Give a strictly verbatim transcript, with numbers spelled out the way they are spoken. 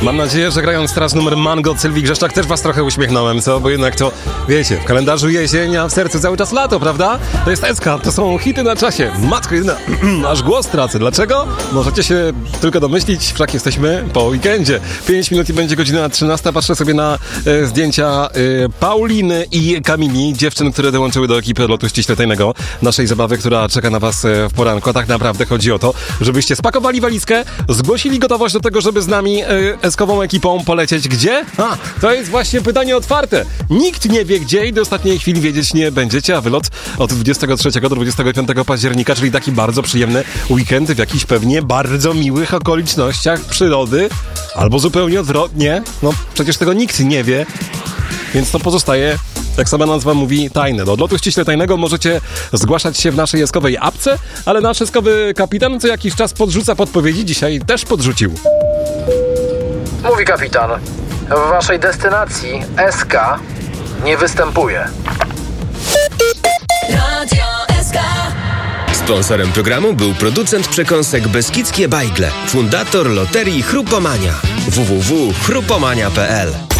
Mam nadzieję, że grając teraz numer Mango od Sylwii Grzeszczak też was trochę uśmiechnąłem, co? Bo jednak to, wiecie, w kalendarzu jesień, a w sercu cały czas lato, prawda? To jest S K, to są hity na czasie. Matko jedyna, aż głos tracę. Dlaczego? Możecie się tylko domyślić, wszak jesteśmy po weekendzie. Pięć minut i będzie godzina trzynasta. Patrzę sobie na e, zdjęcia e, Pauliny i Kamili, dziewczyn, które dołączyły do ekipy Lotu Ściśle Tajnego, naszej zabawy, która czeka na was e, w poranku. A tak naprawdę chodzi o to, żebyście spakowali walizkę, zgłosili gotowość do tego, żeby z nami e, eskową ekipą polecieć. Gdzie? A, to jest właśnie pytanie otwarte. Nikt nie wie gdzie i do ostatniej chwili wiedzieć nie będziecie, a wylot od dwudziestego trzeciego do dwudziestego piątego października, czyli taki bardzo przyjemny weekend w jakichś pewnie bardzo miłych okolicznościach przyrody, albo zupełnie odwrotnie. No przecież tego nikt nie wie, więc to pozostaje, jak sama nazwa mówi, tajne. Do odlotu ściśle tajnego możecie zgłaszać się w naszej eskowej apce, ale nasz eskowy kapitan co jakiś czas podrzuca podpowiedzi, dzisiaj też podrzucił. Mówi kapitan, w waszej destynacji S K nie występuje. Radio S K. Sponsorem programu był producent przekąsek Beskidzkie Bajgle, fundator loterii Chrupomania. w w w kropka chrupomania kropka p l